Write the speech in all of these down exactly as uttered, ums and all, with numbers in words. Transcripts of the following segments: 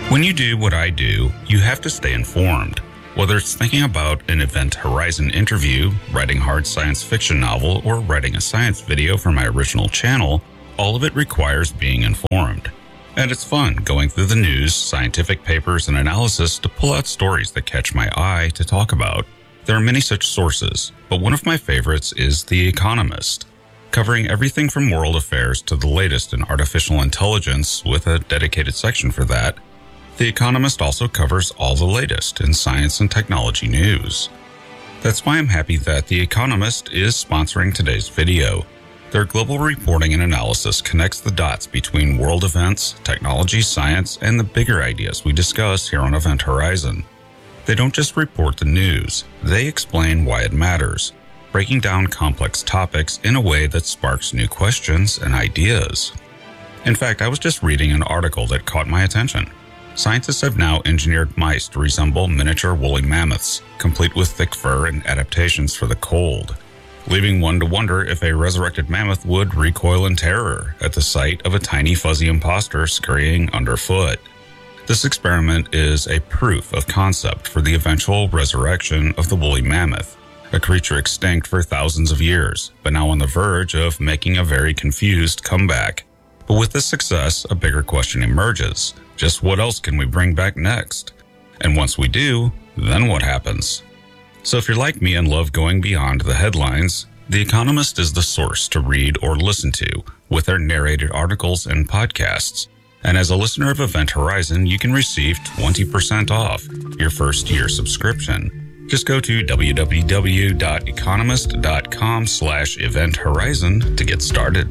When you do what I do, you have to stay informed. Whether it's thinking about an Event Horizon interview, writing a hard science fiction novel, or writing a science video for my original channel, all of it requires being informed. And it's fun going through the news, scientific papers, and analysis to pull out stories that catch my eye to talk about. There are many such sources, but one of my favorites is The Economist, covering everything from world affairs to the latest in artificial intelligence with a dedicated section for that. The Economist also covers all the latest in science and technology news. That's why I'm happy that The Economist is sponsoring today's video. Their global reporting and analysis connects the dots between world events, technology, science, and the bigger ideas we discuss here on Event Horizon. They don't just report the news, they explain why it matters, breaking down complex topics in a way that sparks new questions and ideas. In fact, I was just reading an article that caught my attention. Scientists have now engineered mice to resemble miniature woolly mammoths, complete with thick fur and adaptations for the cold, leaving one to wonder if a resurrected mammoth would recoil in terror at the sight of a tiny fuzzy imposter scurrying underfoot. This experiment is a proof of concept for the eventual resurrection of the woolly mammoth, a creature extinct for thousands of years, but now on the verge of making a very confused comeback. But with this success, a bigger question emerges. Just what else can we bring back next? And once we do, then what happens? So if you're like me and love going beyond the headlines, The Economist is the source to read or listen to with their narrated articles and podcasts. And as a listener of Event Horizon, you can receive twenty percent off your first year subscription. Just go to w w w dot economist dot com slash event horizon to get started.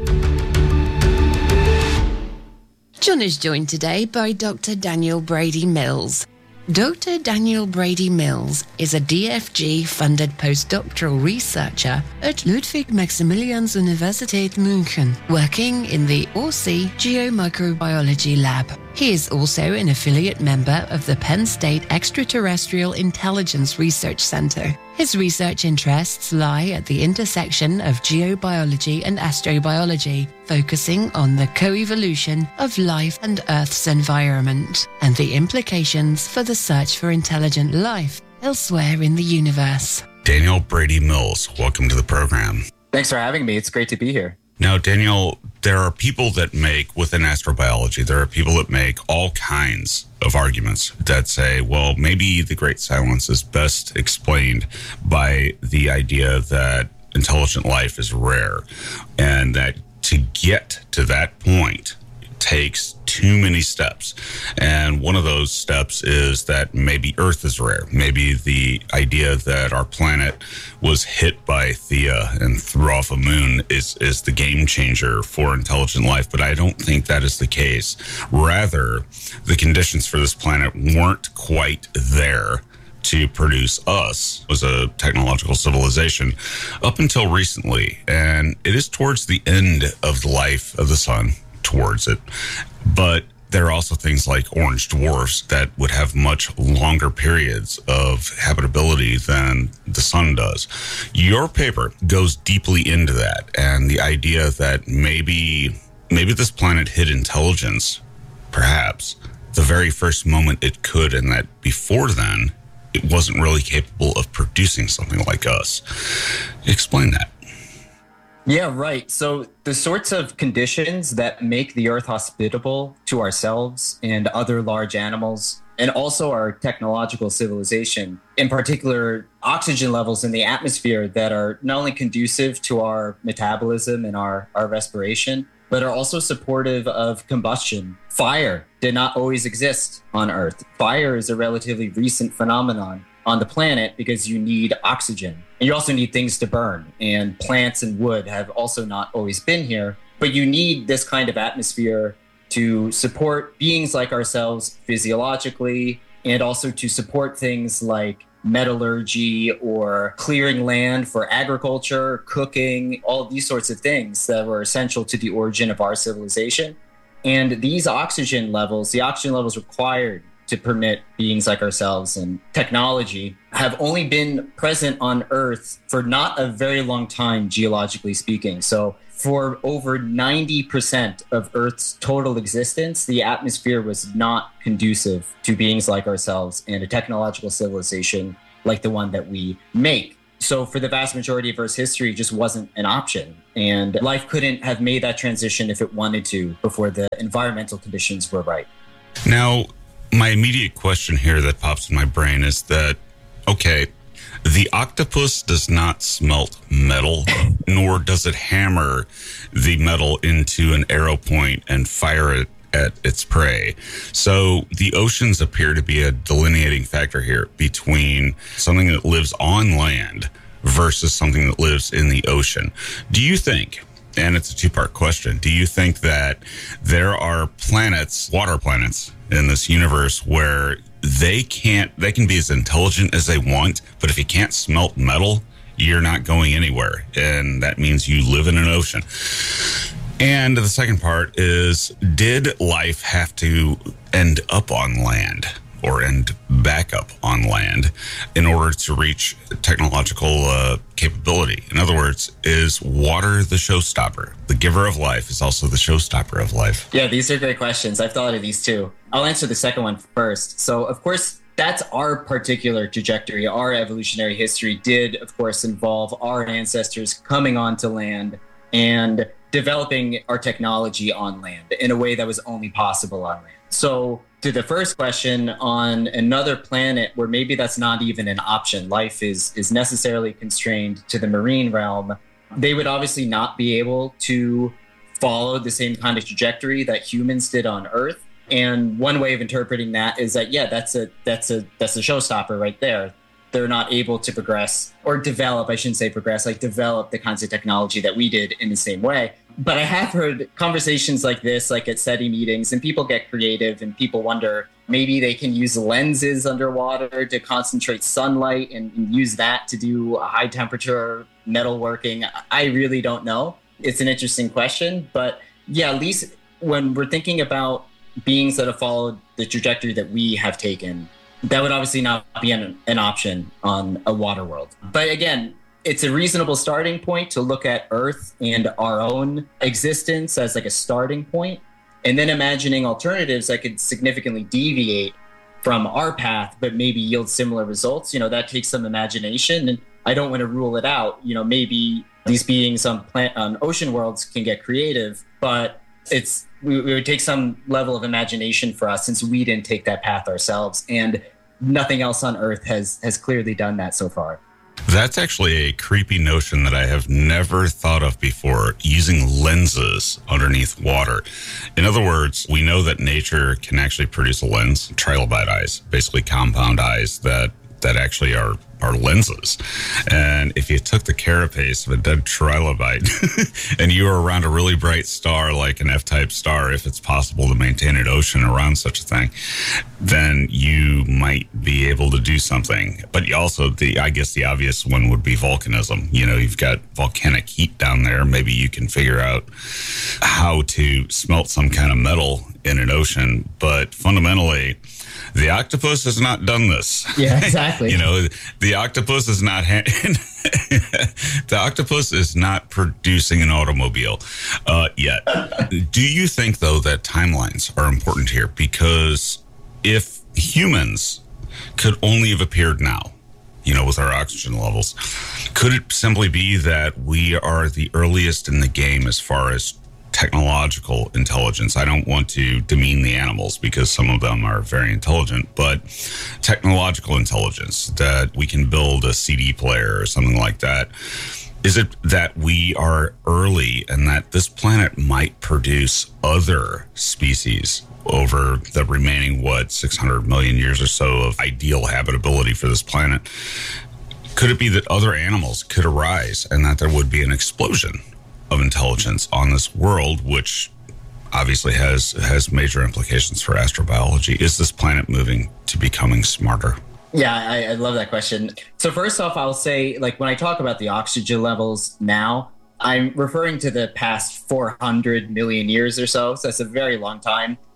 John is joined today by Doctor Daniel Brady Mills. Doctor Daniel Brady Mills is a D F G-funded postdoctoral researcher at Ludwig Maximilians Universität München, working in the O R C I Geomicrobiology Lab. He is also an affiliate member of the Penn State Extraterrestrial Intelligence Research Center. His research interests lie at the intersection of geobiology and astrobiology, focusing on the coevolution of life and Earth's environment and the implications for the search for intelligent life elsewhere in the universe. Daniel Brady Mills, welcome to the program. Thanks for having me. It's great to be here. Now, Daniel, there are people that make, within astrobiology, there are people that make all kinds of arguments that say, well, maybe the Great Silence is best explained by the idea that intelligent life is rare, and that to get to that point takes too many steps. And one of those steps is that maybe Earth is rare. Maybe the idea that our planet was hit by Theia and threw off a moon is, is the game changer for intelligent life. But I don't think that is the case. Rather, the conditions for this planet weren't quite there to produce us as a technological civilization up until recently. And it is towards the end of the life of the sun, towards it. But there are also things like orange dwarfs that would have much longer periods of habitability than the sun does. Your paper goes deeply into that, and the idea that maybe maybe this planet hid intelligence, perhaps, the very first moment it could, and that before then, it wasn't really capable of producing something like us. Explain that. Yeah, right. So the sorts of conditions that make the Earth hospitable to ourselves and other large animals, and also our technological civilization, in particular, oxygen levels in the atmosphere that are not only conducive to our metabolism and our, our respiration, but are also supportive of combustion. Fire did not always exist on Earth. Fire is a relatively recent phenomenon on the planet because you need oxygen. And you also need things to burn. And plants and wood have also not always been here. But you need this kind of atmosphere to support beings like ourselves physiologically, and also to support things like metallurgy or clearing land for agriculture, cooking, all of these sorts of things that were essential to the origin of our civilization. And these oxygen levels, the oxygen levels required to permit beings like ourselves and technology have only been present on Earth for not a very long time, geologically speaking. So for over ninety percent of Earth's total existence, the atmosphere was not conducive to beings like ourselves and a technological civilization like the one that we make. So for the vast majority of Earth's history, it just wasn't an option. And life couldn't have made that transition if it wanted to before the environmental conditions were right. Now, my immediate question here that pops in my brain is that, okay, the octopus does not smelt metal, nor does it hammer the metal into an arrow point and fire it at its prey. So the oceans appear to be a delineating factor here between something that lives on land versus something that lives in the ocean. Do you think, and it's a two-part question, do you think that there are planets, water planets in this universe where they can't, they can be as intelligent as they want, but if you can't smelt metal, you're not going anywhere. And that means you live in an ocean. And the second part is, did life have to end up on land or end back up on land in order to reach technological uh, capability? In other words, is water the showstopper? The giver of life is also the showstopper of life. Yeah, these are great questions. I've thought of these too. I'll answer the second one first. So, of course, that's our particular trajectory. Our evolutionary history did, of course, involve our ancestors coming onto land and developing our technology on land in a way that was only possible on land. So to the first question, on another planet where maybe that's not even an option, life is is necessarily constrained to the marine realm, they would obviously not be able to follow the same kind of trajectory that humans did on Earth. And one way of interpreting that is that, yeah, that's a that's a that's a showstopper right there. They're not able to progress or develop, I shouldn't say progress, like develop the kinds of technology that we did in the same way. But I have heard conversations like this, like at SETI meetings, and people get creative and people wonder, maybe they can use lenses underwater to concentrate sunlight and, and use that to do high temperature metalworking. I really don't know. It's an interesting question. But yeah, at least when we're thinking about beings that have followed the trajectory that we have taken, that would obviously not be an, an option on a water world. But again, it's a reasonable starting point to look at Earth and our own existence as like a starting point, and then imagining alternatives that could significantly deviate from our path, but maybe yield similar results. You know, that takes some imagination, and I don't want to rule it out. You know, maybe these beings on plant on ocean worlds can get creative, but it's we, it would take some level of imagination for us since we didn't take that path ourselves, and nothing else on Earth has has clearly done that so far. That's actually a creepy notion that I have never thought of before, using lenses underneath water. In other words, we know that nature can actually produce a lens, trilobite eyes, basically compound eyes that that actually are are lenses. And if you took the carapace of a dead trilobite and you were around a really bright star like an F-type star, if it's possible to maintain an ocean around such a thing, then you might be able to do something. But you also, the I guess the obvious one would be volcanism. You know, you've got volcanic heat down there. Maybe you can figure out how to smelt some kind of metal in an ocean. But fundamentally, the octopus has not done this. Yeah, exactly. You know, the octopus is not ha- the octopus is not producing an automobile uh, yet. Do you think, though, that timelines are important here? Because if humans could only have appeared now, you know, with our oxygen levels, could it simply be that we are the earliest in the game as far as technological intelligence? I don't want to demean the animals because some of them are very intelligent, but technological intelligence, that we can build a C D player or something like that. Is it that we are early and that this planet might produce other species over the remaining, what, six hundred million years or so of ideal habitability for this planet? Could it be that other animals could arise and that there would be an explosion of intelligence on this world, which obviously has has major implications for astrobiology? Is this planet moving to becoming smarter? Yeah, I, I love that question. So first off, I'll say, like, when I talk about the oxygen levels now, I'm referring to the past four hundred million years or so. So that's a very long time.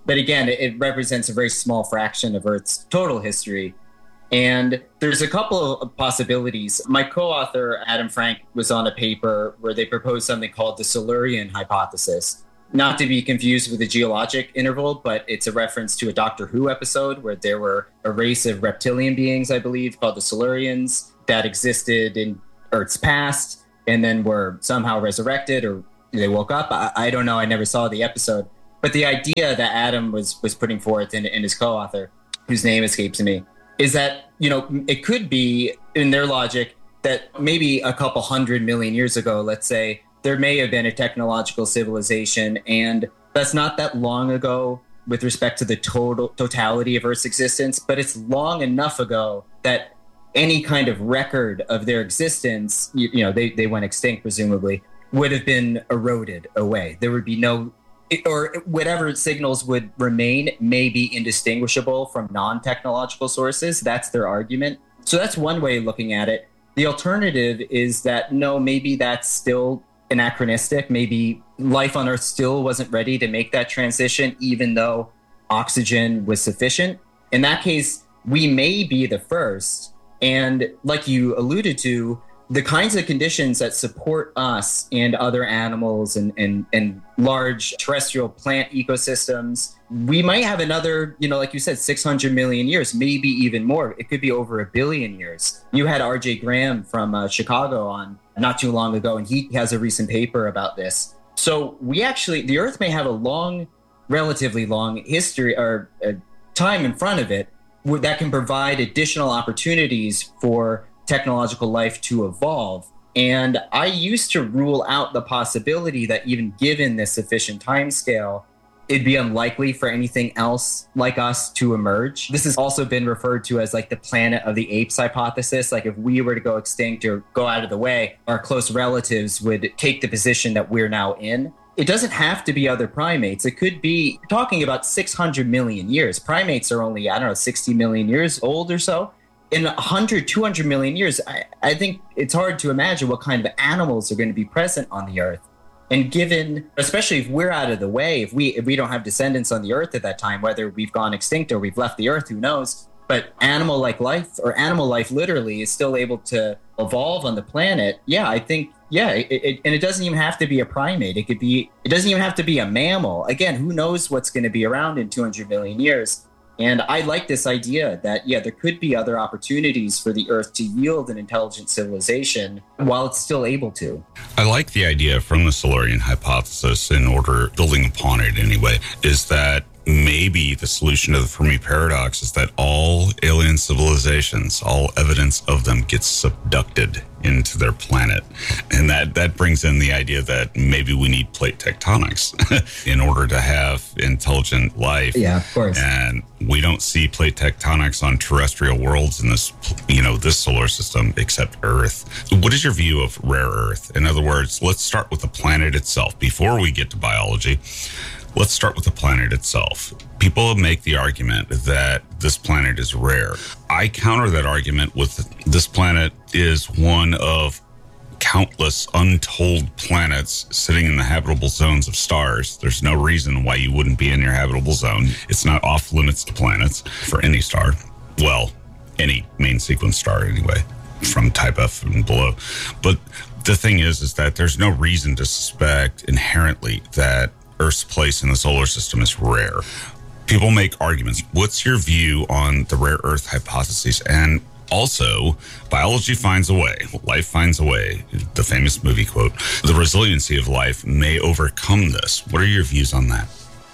But again, it, it represents a very small fraction of Earth's total history. And there's a couple of possibilities. My co-author, Adam Frank, was on a paper where they proposed something called the Silurian hypothesis. Not to be confused with the geologic interval, but it's a reference to a Doctor Who episode where there were a race of reptilian beings, I believe, called the Silurians that existed in Earth's past and then were somehow resurrected or they woke up. I, I don't know. I never saw the episode. But the idea that Adam was was putting forth and, and his co-author, whose name escapes me, is that, you know, it could be in their logic that maybe a couple hundred million years ago, let's say, there may have been a technological civilization, and that's not that long ago with respect to the total totality of Earth's existence, but it's long enough ago that any kind of record of their existence, you, you know, they, they went extinct, presumably, would have been eroded away. There would be no, or whatever signals would remain may be indistinguishable from non-technological sources. That's their argument. So that's one way of looking at it. The alternative is that, no, maybe that's still anachronistic. Maybe life on Earth still wasn't ready to make that transition, even though oxygen was sufficient. In that case, we may be the first. And like you alluded to, the kinds of conditions that support us and other animals and, and, and large terrestrial plant ecosystems, we might have another, you know, like you said, six hundred million years, maybe even more. It could be over a billion years. You had R J Graham from uh, Chicago on not too long ago, and he has a recent paper about this. So we actually, the Earth may have a long, relatively long history or uh, time in front of it that can provide additional opportunities for technological life to evolve. And I used to rule out the possibility that even given this sufficient timescale, it'd be unlikely for anything else like us to emerge. This has also been referred to as like the planet of the apes hypothesis. Like if we were to go extinct or go out of the way, our close relatives would take the position that we're now in. It doesn't have to be other primates. It could be talking about six hundred million years. Primates are only, I don't know, sixty million years old or so. In one hundred, two hundred million years, I, I think it's hard to imagine what kind of animals are going to be present on the Earth. And given, especially if we're out of the way, if we if we don't have descendants on the Earth at that time, whether we've gone extinct or we've left the Earth, who knows? But animal-like life, or animal life literally, is still able to evolve on the planet. Yeah, I think, yeah, it, it, and it doesn't even have to be a primate. It could be, it doesn't even have to be a mammal. Again, who knows what's going to be around in two hundred million years? And I like this idea that, yeah, there could be other opportunities for the Earth to yield an intelligent civilization while it's still able to. I like the idea from the Silurian hypothesis, in order, building upon it anyway, is that maybe the solution to the Fermi paradox is that all alien civilizations, all evidence of them gets subducted into their planet. And that, that brings in the idea that maybe we need plate tectonics in order to have intelligent life. Yeah, of course. And we don't see plate tectonics on terrestrial worlds in this, you know, this solar system except Earth. What is your view of rare Earth? In other words, let's start with the planet itself. Before we get to biology, let's start with the planet itself. People make the argument that this planet is rare. I counter that argument with this planet is one of countless untold planets sitting in the habitable zones of stars. There's no reason why you wouldn't be in your habitable zone. It's not off limits to planets for any star. Well, any main sequence star anyway, from type F and below. But the thing is, is that there's no reason to suspect inherently that Earth's place in the solar system is rare. People make arguments. What's your view on the rare Earth hypotheses? And also, biology finds a way. Life finds a way. The famous movie quote, the resiliency of life may overcome this. What are your views on that?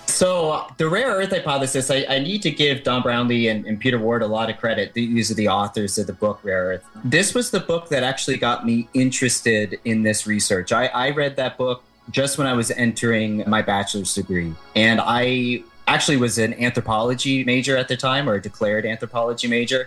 So the rare Earth hypothesis, I, I need to give Don Brownlee and, and Peter Ward a lot of credit. These are the authors of the book Rare Earth. This was the book that actually got me interested in this research. I, I read that book just when I was entering my bachelor's degree. And I actually was an anthropology major at the time, or a declared anthropology major.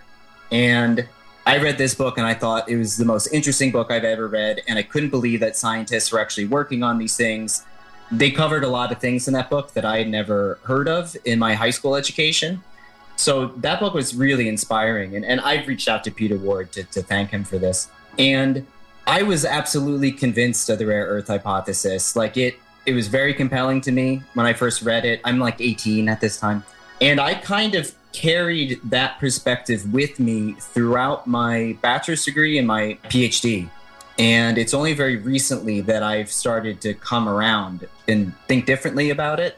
And I read this book and I thought it was the most interesting book I've ever read. And I couldn't believe that scientists were actually working on these things. They covered a lot of things in that book that I had never heard of in my high school education. So that book was really inspiring. And, and I've reached out to Peter Ward to, to thank him for this. And I was absolutely convinced of the rare Earth hypothesis. Like it, It was very compelling to me when I first read it. I'm like eighteen at this time. And I kind of carried that perspective with me throughout my bachelor's degree and my PhD. And it's only very recently that I've started to come around and think differently about it.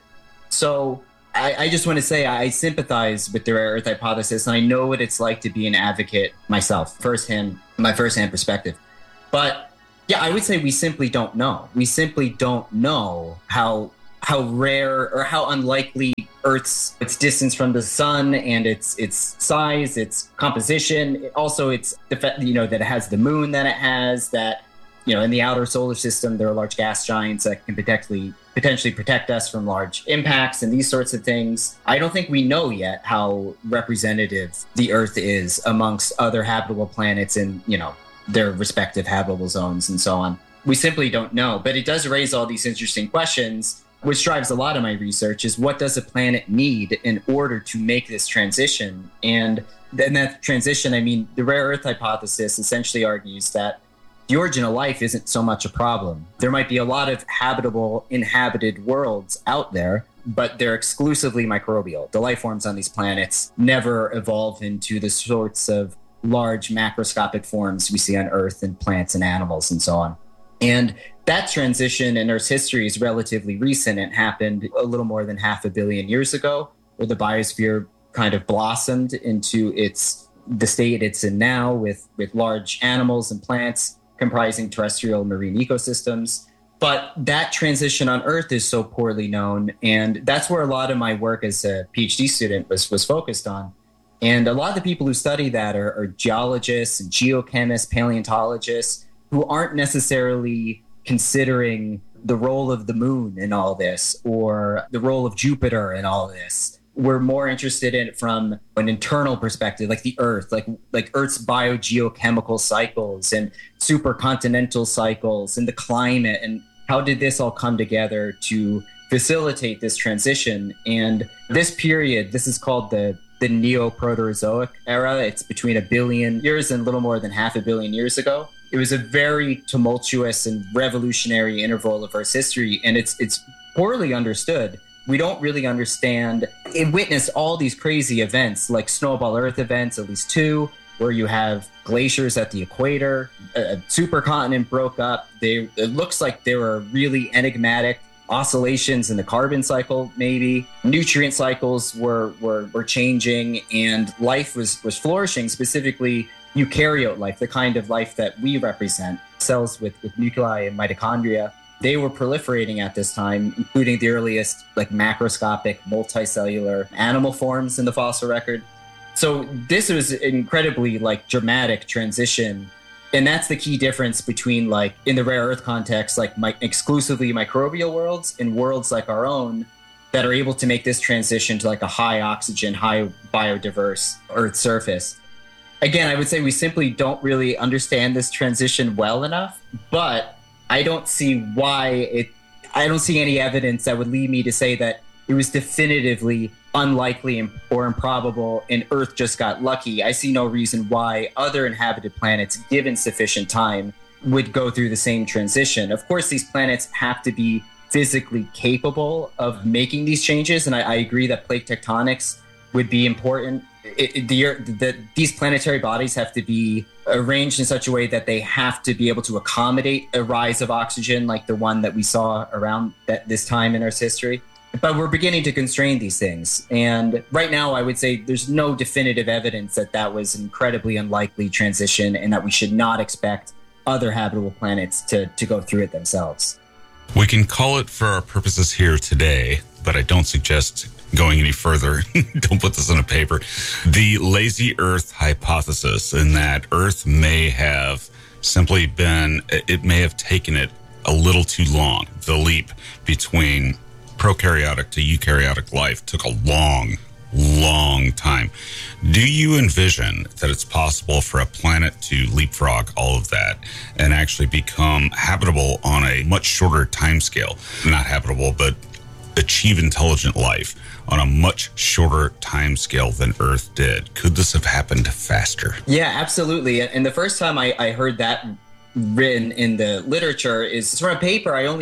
So I, I just want to say I sympathize with the rare earth hypothesis, and I know what it's like to be an advocate myself, firsthand, my firsthand perspective. But yeah, I would say we simply don't know. We simply don't know how how rare or how unlikely Earth's its distance from the sun and its its size, its composition. Also, it's the fact, you know, that it has the moon that it has. That, you know, in the outer solar system, there are large gas giants that can potentially potentially protect us from large impacts and these sorts of things. I don't think we know yet how representative the Earth is amongst other habitable planets in, you know, their respective habitable zones and so on. We simply don't know, but it does raise all these interesting questions, which drives a lot of my research, is what does a planet need in order to make this transition? And then that transition, I mean, the rare earth hypothesis essentially argues that the origin of life isn't so much a problem. There might be a lot of habitable, inhabited worlds out there, but they're exclusively microbial. The life forms on these planets never evolve into the sorts of large macroscopic forms we see on Earth in plants and animals and so on. And that transition in Earth's history is relatively recent. It happened a little more than half a billion years ago, where the biosphere kind of blossomed into its the state it's in now, with, with large animals and plants comprising terrestrial marine ecosystems. But that transition on Earth is so poorly known. And that's where a lot of my work as a PhD student was, was focused on. And a lot of the people who study that are, are geologists and geochemists, paleontologists, who aren't necessarily considering the role of the moon in all this or the role of Jupiter in all this. We're more interested in it from an internal perspective, like the Earth, like like Earth's biogeochemical cycles and supercontinental cycles and the climate, and how did this all come together to facilitate this transition. And this period, this is called the the Neoproterozoic era. It's between a billion years and a little more than half a billion years ago. It was a very tumultuous and revolutionary interval of Earth's history, and it's it's poorly understood. We don't really understand. It witnessed all these crazy events, like snowball Earth events, at least two, where you have glaciers at the equator, a supercontinent broke up. They, it looks like there were really enigmatic oscillations in the carbon cycle, maybe. Nutrient cycles were, were, were changing, and life was, was flourishing, specifically eukaryote life, the kind of life that we represent, cells with, with nuclei and mitochondria. They were proliferating at this time, including the earliest like macroscopic multicellular animal forms in the fossil record. So this was an incredibly like dramatic transition. And that's the key difference between, like, in the rare earth context, like my, exclusively microbial worlds and worlds like our own that are able to make this transition to like a high oxygen, high biodiverse Earth surface. Again, I would say we simply don't really understand this transition well enough, but I don't see why it, I don't see any evidence that would lead me to say that it was definitively unlikely or improbable and Earth just got lucky. I see no reason why other inhabited planets, given sufficient time, would go through the same transition. Of course, these planets have to be physically capable of making these changes, and I, I agree that plate tectonics would be important. It, it, the, the, these planetary bodies have to be arranged in such a way that they have to be able to accommodate a rise of oxygen like the one that we saw around that, this time in Earth's history. But we're beginning to constrain these things. And right now, I would say there's no definitive evidence that that was an incredibly unlikely transition and that we should not expect other habitable planets to, to go through it themselves. We can call it for our purposes here today, but I don't suggest going any further. Don't put this in a paper. The lazy Earth hypothesis, in that Earth may have simply been, it may have taken it a little too long. The leap between prokaryotic to eukaryotic life took a long, long time. Do you envision that it's possible for a planet to leapfrog all of that and actually become habitable on a much shorter time scale? Not habitable, but achieve intelligent life on a much shorter time scale than Earth did? Could this have happened faster? Yeah, absolutely. And the first time I, I heard that written in the literature is from a paper I only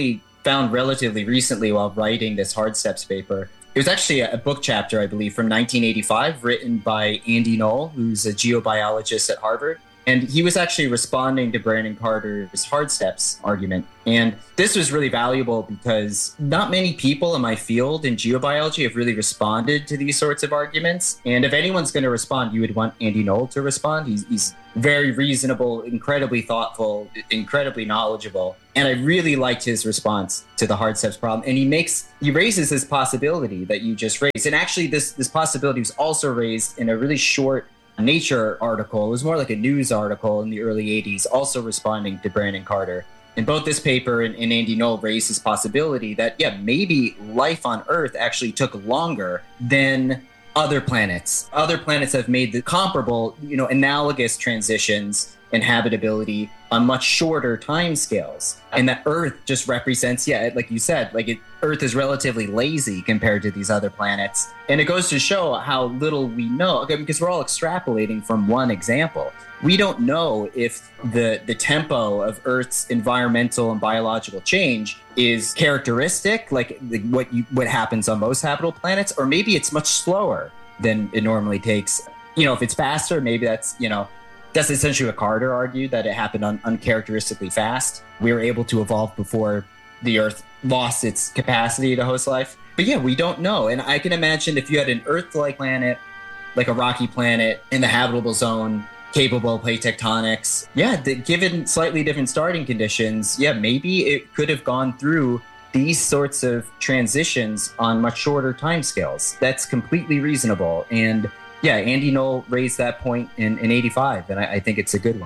found relatively recently while writing this Hard Steps paper. It was actually a book chapter, I believe, from nineteen eighty-five, written by Andy Knoll, who's a geobiologist at Harvard. And he was actually responding to Brandon Carter's Hard Steps argument. And this was really valuable because not many people in my field in geobiology have really responded to these sorts of arguments. And if anyone's going to respond, you would want Andy Knoll to respond. He's, he's very reasonable, incredibly thoughtful, incredibly knowledgeable. And I really liked his response to the Hard Steps problem. And he makes, he raises this possibility that you just raised. And actually this, this possibility was also raised in a really short Nature article. It was more like a news article in the early eighties, also responding to Brandon Carter. And both this paper and, and Andy Knoll raised this possibility that, yeah, maybe life on Earth actually took longer than other planets. Other planets have made the comparable, you know, analogous transitions in habitability on much shorter timescales. And that Earth just represents, yeah, like you said, like it, Earth is relatively lazy compared to these other planets. And it goes to show how little we know, okay, because we're all extrapolating from one example. We don't know if the, the tempo of Earth's environmental and biological change is characteristic, like the, what you, what happens on most habitable planets, or maybe it's much slower than it normally takes. You know, if it's faster, maybe that's, you know, that's essentially what Carter argued, that it happened un- uncharacteristically fast. We were able to evolve before the Earth lost its capacity to host life. But yeah, we don't know. And I can imagine if you had an Earth-like planet, like a rocky planet in the habitable zone, capable of plate tectonics, yeah, the, given slightly different starting conditions, yeah, maybe it could have gone through these sorts of transitions on much shorter timescales. That's completely reasonable. And yeah, Andy Knoll raised that point in, in eighty-five, and I, I think it's a good one.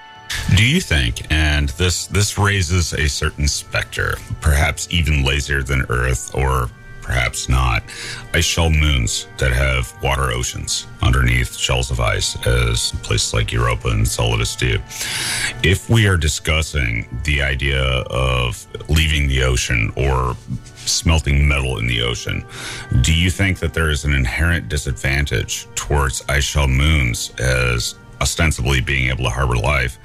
Do you think, and this this raises a certain specter, perhaps even lazier than Earth, or perhaps not, ice shell moons that have water oceans underneath shells of ice, as places like Europa and Enceladus do. If we are discussing the idea of leaving the ocean or smelting metal in the ocean, do you think that there is an inherent disadvantage towards ice shell moons as ostensibly being able to harbor life,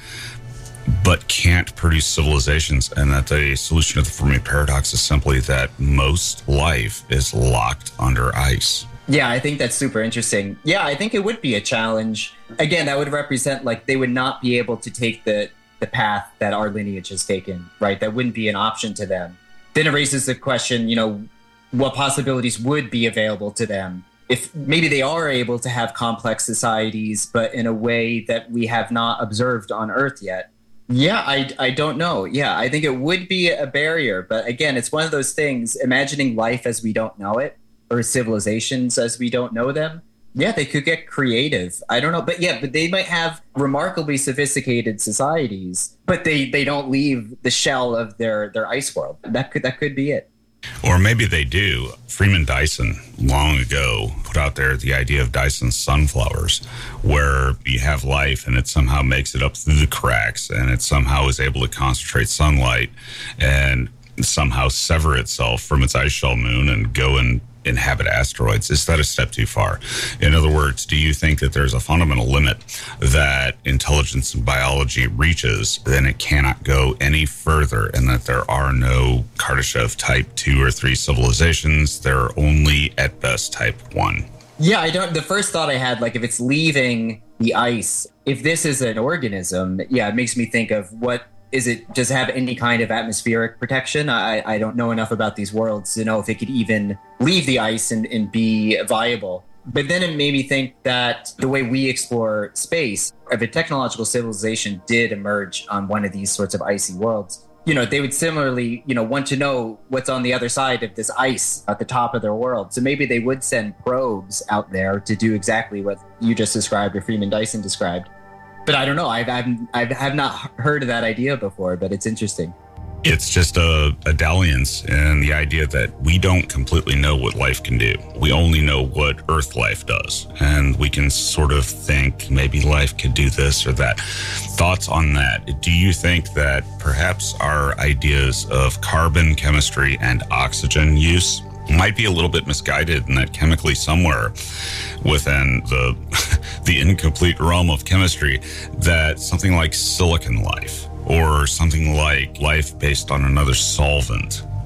but can't produce civilizations, and that the solution to the Fermi paradox is simply that most life is locked under ice? Yeah, I think that's super interesting. Yeah, I think it would be a challenge. Again, that would represent, like, they would not be able to take the, the path that our lineage has taken, right? That wouldn't be an option to them. Then it raises the question, you know, what possibilities would be available to them if maybe they are able to have complex societies, but in a way that we have not observed on Earth yet. Yeah, I, I don't know. Yeah, I think it would be a barrier. But again, it's one of those things, imagining life as we don't know it, or civilizations as we don't know them. Yeah, they could get creative. I don't know. But yeah, but they might have remarkably sophisticated societies, but they, they don't leave the shell of their, their ice world. That could that could be it. Or maybe they do. Freeman Dyson long ago put out there the idea of Dyson sunflowers, where you have life and it somehow makes it up through the cracks, and it somehow is able to concentrate sunlight and somehow sever itself from its ice shell moon and go and inhabit asteroids. Is that a step too far? In other words, do you think that there's a fundamental limit that intelligence and biology reaches, then it cannot go any further, and that there are no Kardashev type two or three civilizations? There are only at best type one. Yeah, I don't. The first thought I had, like, if it's leaving the ice, if this is an organism, yeah, it makes me think of what is it, does it have any kind of atmospheric protection? I, I don't know enough about these worlds to know if it could even leave the ice and, and be viable. But then it made me think that the way we explore space, if a technological civilization did emerge on one of these sorts of icy worlds, you know, they would similarly, you know, want to know what's on the other side of this ice at the top of their world. So maybe they would send probes out there to do exactly what you just described or Freeman Dyson described. But I don't know. I've, I've, I've, I've not heard of that idea before, but it's interesting. It's just a, a dalliance in the idea that we don't completely know what life can do. We only know what Earth life does. And we can sort of think maybe life could do this or that. Thoughts on that? Do you think that perhaps our ideas of carbon chemistry and oxygen use might be a little bit misguided, and that chemically somewhere within the the incomplete realm of chemistry, that something like silicon life or something like life based on another solvent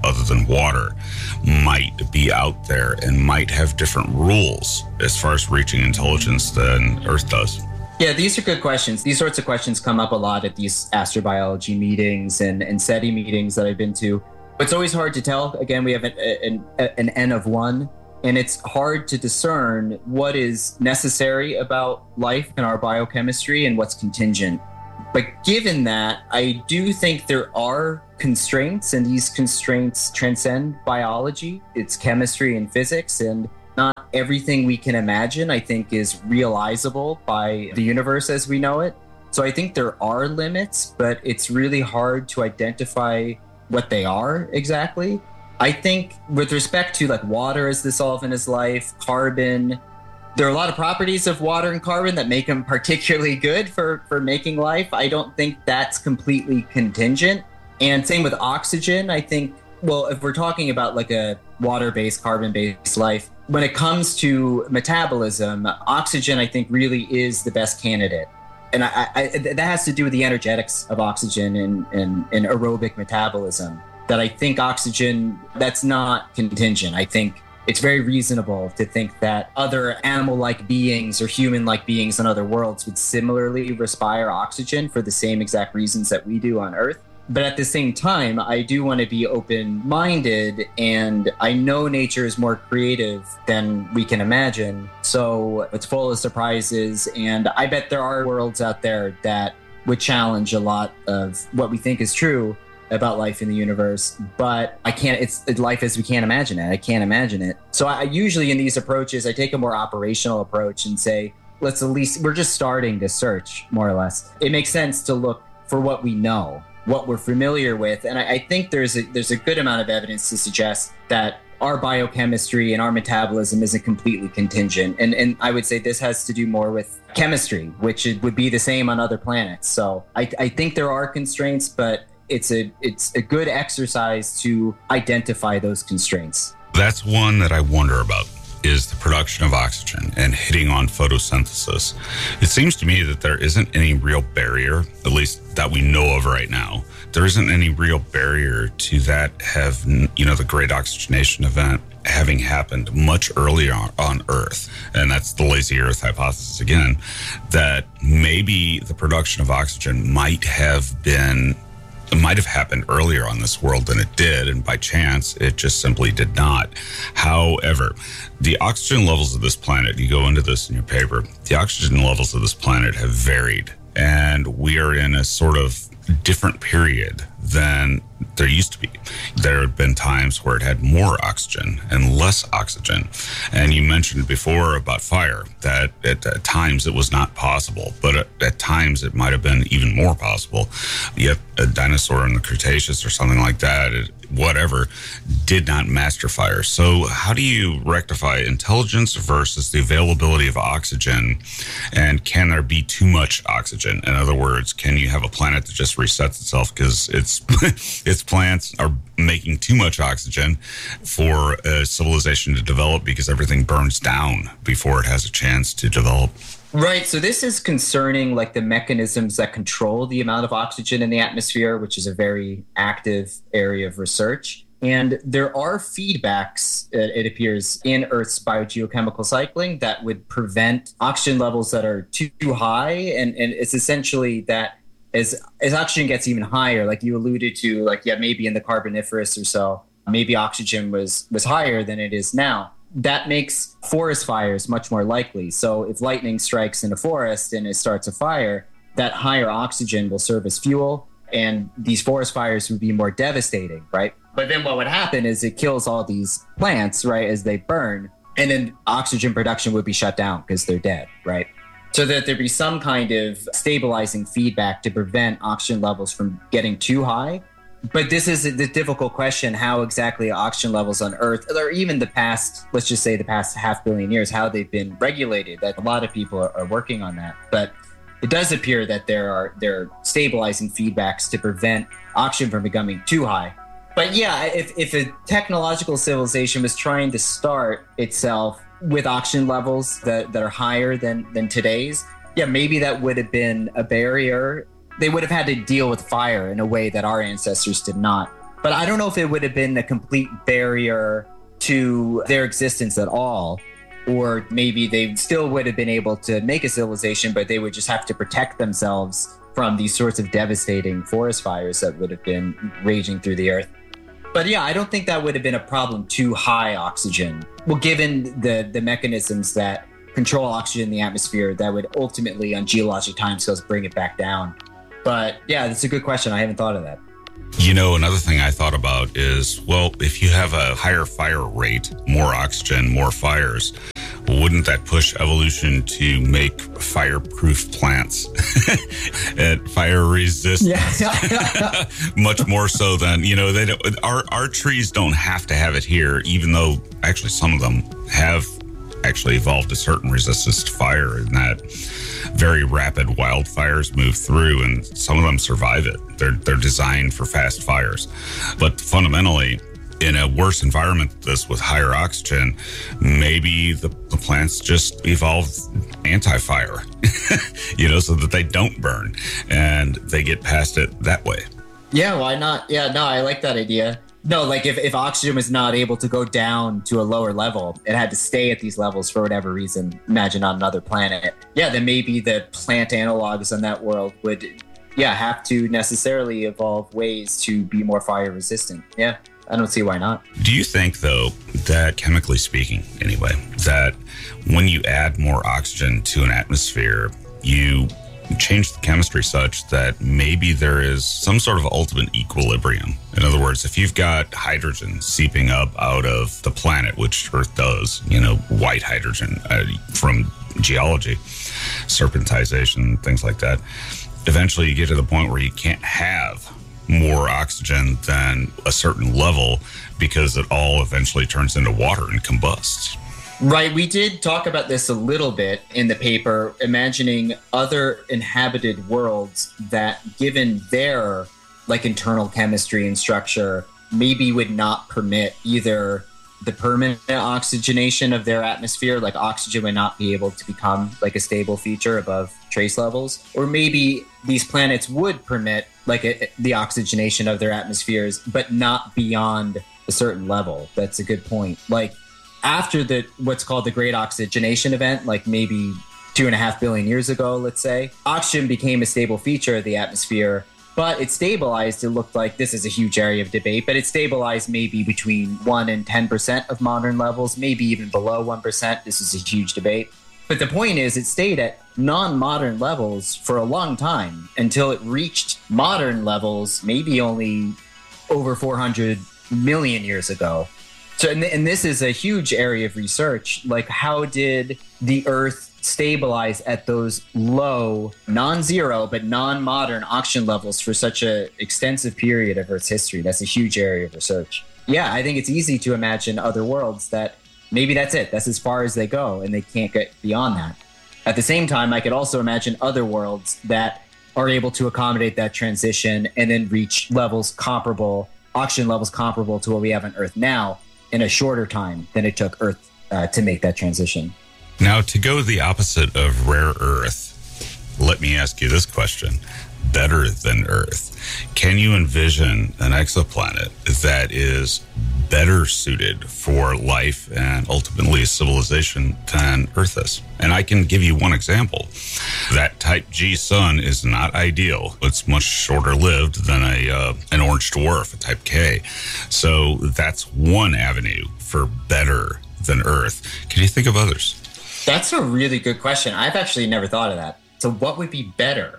other than water might be out there and might have different rules as far as reaching intelligence than Earth does? Yeah, these are good questions. These sorts of questions come up a lot at these astrobiology meetings and, and SETI meetings that I've been to. It's always hard to tell. Again, we have an, an, an N of one, and it's hard to discern what is necessary about life in our biochemistry and what's contingent. But given that, I do think there are constraints, and these constraints transcend biology. It's chemistry and physics, and not everything we can imagine, I think, is realizable by the universe as we know it. So I think there are limits, but it's really hard to identify what they are exactly. I think with respect to like water as the solvent is life, carbon, there are a lot of properties of water and carbon that make them particularly good for, for making life. I don't think that's completely contingent. And same with oxygen. I think, well, if we're talking about like a water-based, carbon-based life, when it comes to metabolism, oxygen, I think, really is the best candidate. And I, I, that has to do with the energetics of oxygen and, and, and aerobic metabolism. That I think oxygen, that's not contingent. I think it's very reasonable to think that other animal-like beings or human-like beings on other worlds would similarly respire oxygen for the same exact reasons that we do on Earth. But at the same time, I do want to be open-minded, and I know nature is more creative than we can imagine. So it's full of surprises, and I bet there are worlds out there that would challenge a lot of what we think is true about life in the universe. But I can't, it's life as we can't imagine it. I can't imagine it. So I usually in these approaches, I take a more operational approach and say, let's at least, we're just starting to search, more or less. It makes sense to look for what we know, what we're familiar with. And I, I think there's a there's a good amount of evidence to suggest that our biochemistry and our metabolism isn't completely contingent. And and I would say this has to do more with chemistry, which it would be the same on other planets. So I, I think there are constraints, but it's a it's a good exercise to identify those constraints. That's one that I wonder about, is the production of oxygen and hitting on photosynthesis. It seems to me that there isn't any real barrier, at least that we know of right now. There isn't any real barrier to that have, you know, the great oxygenation event having happened much earlier on Earth. And that's the lazy Earth hypothesis again, that maybe the production of oxygen might have been It might have happened earlier on this world than it did, and by chance, it just simply did not. However, the oxygen levels of this planet, you go into this in your paper, the oxygen levels of this planet have varied, and we are in a sort of different period than there used to be. There have been times where it had more oxygen and less oxygen. And you mentioned before about fire, that at, at times it was not possible, but at, at times it might have been even more possible. Yet a dinosaur in the Cretaceous or something like that, it, whatever, did not master fire. So how do you rectify intelligence versus the availability of oxygen? And can there be too much oxygen? In other words, can you have a planet that just resets itself because it's its plants are making too much oxygen for a civilization to develop because everything burns down before it has a chance to develop? Right. So this is concerning like the mechanisms that control the amount of oxygen in the atmosphere, which is a very active area of research. And there are feedbacks, it appears, in Earth's biogeochemical cycling that would prevent oxygen levels that are too high. And, and it's essentially that as, as oxygen gets even higher, like you alluded to, like, yeah, maybe in the Carboniferous or so, maybe oxygen was, was higher than it is now. That makes forest fires much more likely. So if lightning strikes in a forest and it starts a fire, that higher oxygen will serve as fuel, and these forest fires would be more devastating, right? But then what would happen is it kills all these plants, right, as they burn, and then oxygen production would be shut down because they're dead, right? So that there'd be some kind of stabilizing feedback to prevent oxygen levels from getting too high. But this is the difficult question, how exactly oxygen levels on Earth, or even the past, let's just say the past half billion years, how they've been regulated. That a lot of people are, are working on that. But it does appear that there are there are stabilizing feedbacks to prevent oxygen from becoming too high. But yeah, if, if a technological civilization was trying to start itself with oxygen levels that, that are higher than, than today's, yeah, maybe that would have been a barrier. They would have had to deal with fire in a way that our ancestors did not. But I don't know if it would have been a complete barrier to their existence at all. Or maybe they still would have been able to make a civilization, but they would just have to protect themselves from these sorts of devastating forest fires that would have been raging through the earth. But yeah, I don't think that would have been a problem too high oxygen. Well, given the, the mechanisms that control oxygen in the atmosphere, that would ultimately, on geologic timescales, bring it back down. But yeah, that's a good question. I haven't thought of that. You know, another thing I thought about is, well, if you have a higher fire rate, more oxygen, more fires, wouldn't that push evolution to make fireproof plants and fire resistant? Yeah. Much more so than, you know, they don't, our, our trees don't have to have it here, even though actually some of them have actually evolved a certain resistance to fire, and that very rapid wildfires move through, and some of them survive it. They're they're designed for fast fires. But fundamentally, in a worse environment than this with higher oxygen, maybe the, the plants just evolve anti-fire, you know, so that they don't burn and they get past it that way. Yeah, why not? Yeah, no, I like that idea. No, like if, if oxygen was not able to go down to a lower level, it had to stay at these levels for whatever reason, imagine on another planet. Yeah, then maybe the plant analogs on that world would, yeah, have to necessarily evolve ways to be more fire resistant. Yeah, I don't see why not. Do you think, though, that chemically speaking, anyway, that when you add more oxygen to an atmosphere, you change the chemistry such that maybe there is some sort of ultimate equilibrium? In other words, if you've got hydrogen seeping up out of the planet, which Earth does, you know, white hydrogen uh, from geology, serpentization, things like that, eventually you get to the point where you can't have more oxygen than a certain level because it all eventually turns into water and combusts. Right. We did talk about this a little bit in the paper, imagining other inhabited worlds that, given their like internal chemistry and structure, maybe would not permit either the permanent oxygenation of their atmosphere, like oxygen would not be able to become like a stable feature above trace levels, or maybe these planets would permit like a, the oxygenation of their atmospheres, but not beyond a certain level. That's a good point. Like, after the what's called the Great Oxygenation Event, like maybe two and a half billion years ago, let's say, oxygen became a stable feature of the atmosphere, but it stabilized. It looked like, this is a huge area of debate, but it stabilized maybe between one and ten percent of modern levels, maybe even below one percent. This is a huge debate. But the point is, it stayed at non-modern levels for a long time until it reached modern levels, maybe only over four hundred million years ago. So, and, and this is a huge area of research. Like, how did the Earth stabilize at those low, non-zero, but non-modern oxygen levels for such an extensive period of Earth's history? That's a huge area of research. Yeah, I think it's easy to imagine other worlds that maybe that's it. That's as far as they go, and they can't get beyond that. At the same time, I could also imagine other worlds that are able to accommodate that transition and then reach levels comparable, oxygen levels comparable to what we have on Earth now, in a shorter time than it took Earth uh, to make that transition. Now, to go the opposite of rare earth, let me ask you this question. Better than Earth. Can you envision an exoplanet that is better suited for life and ultimately a civilization than Earth is? And I can give you one example. That type G sun is not ideal. It's much shorter lived than a uh, an orange dwarf, a type K. So that's one avenue for better than Earth. Can you think of others? That's a really good question. I've actually never thought of that. So what would be better?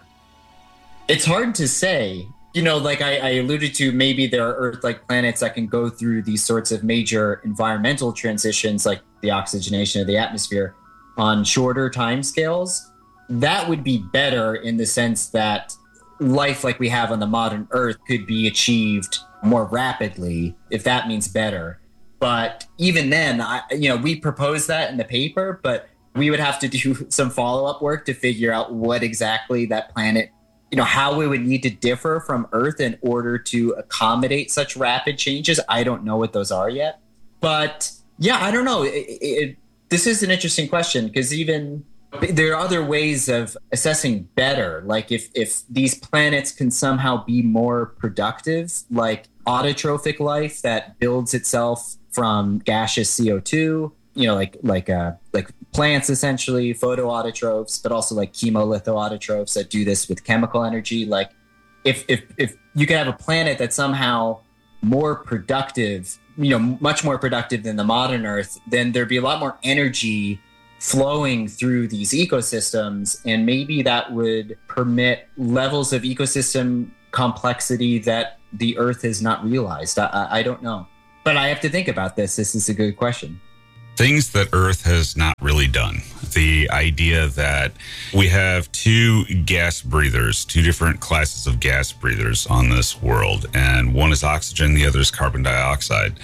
It's hard to say. You know, like I, I alluded to, maybe there are Earth-like planets that can go through these sorts of major environmental transitions, like the oxygenation of the atmosphere, on shorter timescales. That would be better in the sense that life like we have on the modern Earth could be achieved more rapidly, if that means better. But even then, I, you know, we proposed that in the paper, but we would have to do some follow-up work to figure out what exactly that planet, you know, how we would need to differ from Earth in order to accommodate such rapid changes. I don't know what those are yet. But yeah, I don't know. It, it, this is an interesting question, because even there are other ways of assessing better. Like if, if these planets can somehow be more productive, like autotrophic life that builds itself from gaseous C O two, you know, like like uh, like plants essentially, photoautotrophs, but also like chemolithoautotrophs that do this with chemical energy. Like if if if you could have a planet that's somehow more productive, you know, much more productive than the modern Earth, then there'd be a lot more energy flowing through these ecosystems, and maybe that would permit levels of ecosystem complexity that the Earth has not realized. I, I don't know, but I have to think about this. This is a good question. Things that Earth has not really done. The idea that we have two gas breathers, two different classes of gas breathers on this world, and one is oxygen, the other is carbon dioxide.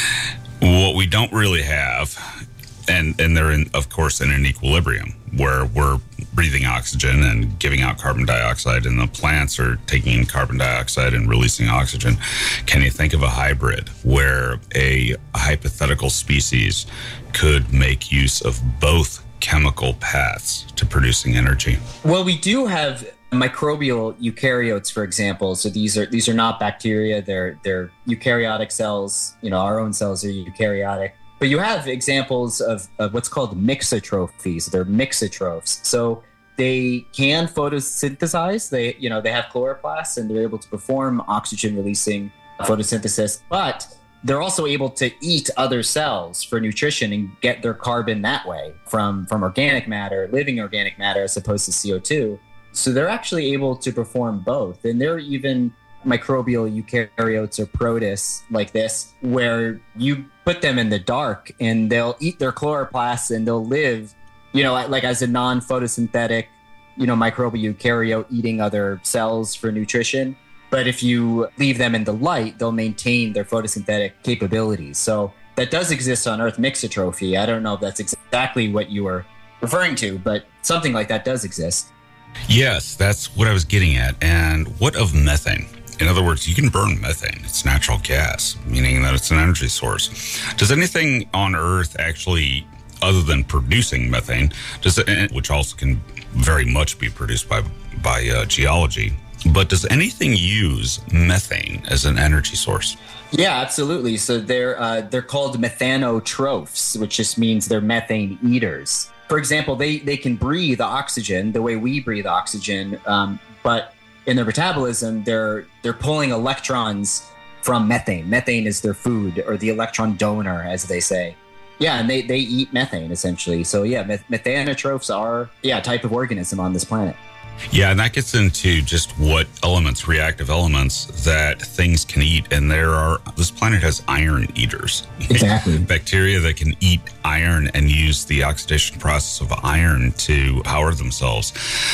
What we don't really have, and, and they're, in, of course, in an equilibrium where we're breathing oxygen and giving out carbon dioxide, and the plants are taking in carbon dioxide and releasing oxygen. Can you think of a hybrid where a hypothetical species could make use of both chemical paths to producing energy? Well, we do have microbial eukaryotes, for example. So these are these are not bacteria. They're they're eukaryotic cells. You know, our own cells are eukaryotic. But you have examples of, of what's called mixotrophies. They're mixotrophs. So they can photosynthesize. They, you know, they have chloroplasts and they're able to perform oxygen-releasing photosynthesis. But they're also able to eat other cells for nutrition and get their carbon that way from, from organic matter, living organic matter, as opposed to C O two. So they're actually able to perform both. And they're even microbial eukaryotes or protists like this, where you put them in the dark and they'll eat their chloroplasts and they'll live, you know, like as a non-photosynthetic, you know, microbial eukaryote eating other cells for nutrition. But if you leave them in the light, they'll maintain their photosynthetic capabilities. So that does exist on Earth, mixotrophy. I don't know if that's exactly what you were referring to, but something like that does exist. Yes, that's what I was getting at. And what of methane? In other words, you can burn methane. It's natural gas, meaning that it's an energy source. Does anything on Earth actually, other than producing methane, does it, which also can very much be produced by by uh, geology, but does anything use methane as an energy source? Yeah, absolutely. So they're uh, they're called methanotrophs, which just means they're methane eaters. For example, they they can breathe oxygen the way we breathe oxygen, um, but in their metabolism, they're they're pulling electrons from methane. Methane is their food, or the electron donor, as they say. Yeah, and they, they eat methane, essentially. So yeah, meth- methanotrophs are yeah a type of organism on this planet. Yeah, and that gets into just what elements, reactive elements, that things can eat. And there are, this planet has iron eaters. Exactly. Bacteria that can eat iron and use the oxidation process of iron to power themselves.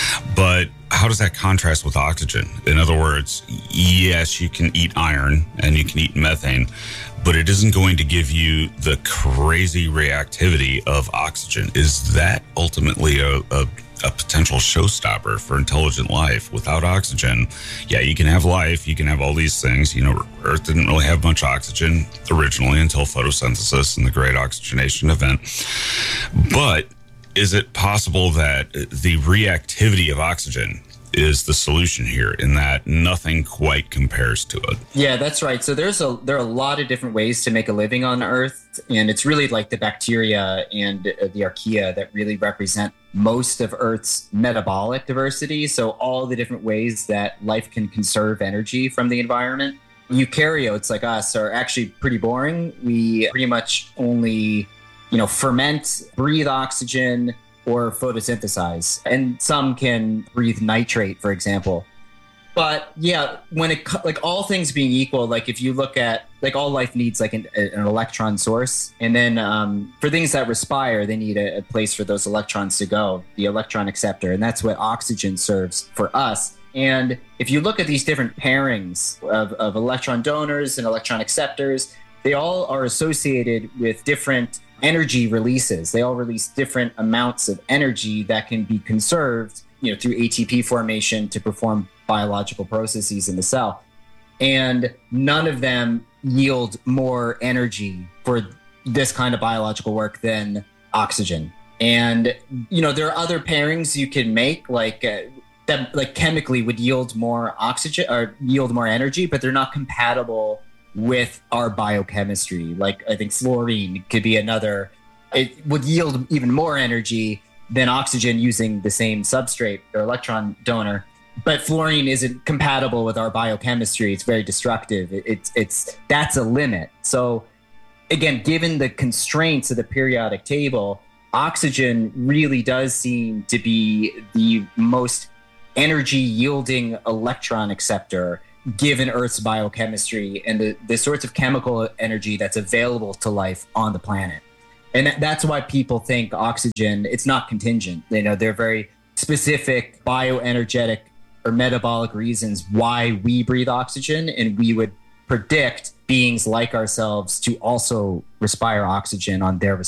But how does that contrast with oxygen? In other words, yes, you can eat iron and you can eat methane, but it isn't going to give you the crazy reactivity of oxygen. Is that ultimately a, a a potential showstopper for intelligent life? Without oxygen, yeah, you can have life, you can have all these things. You know, Earth didn't really have much oxygen originally until photosynthesis and the great oxygenation event. But is it possible that the reactivity of oxygen is the solution here, in that nothing quite compares to it? Yeah, that's right. So there's a there are a lot of different ways to make a living on Earth, and it's really like the bacteria and the archaea that really represent most of Earth's metabolic diversity. So all the different ways that life can conserve energy from the environment. Eukaryotes like us are actually pretty boring. We pretty much only, you know, ferment, breathe oxygen, or photosynthesize. And some can breathe nitrate, for example. But yeah, when it, like all things being equal, like if you look at, like all life needs like an, an electron source. And then um, for things that respire, they need a, a place for those electrons to go, the electron acceptor. And that's what oxygen serves for us. And if you look at these different pairings of, of electron donors and electron acceptors, they all are associated with different energy releases. They all release different amounts of energy that can be conserved, you know, through A T P formation to perform biological processes in the cell. And none of them yield more energy for this kind of biological work than oxygen. And, you know, there are other pairings you can make, like uh, that like chemically would yield more oxygen or yield more energy, but they're not compatible with our biochemistry. Like I think fluorine could be another, it would yield even more energy than oxygen using the same substrate or electron donor. But fluorine isn't compatible with our biochemistry. It's very destructive. It, it's, it's, that's a limit. So again, given the constraints of the periodic table, oxygen really does seem to be the most energy yielding electron acceptor given Earth's biochemistry and the, the sorts of chemical energy that's available to life on the planet. And that, that's why people think oxygen, it's not contingent. You know, they're very specific bioenergetic or metabolic reasons why we breathe oxygen, and we would predict beings like ourselves to also respire oxygen on their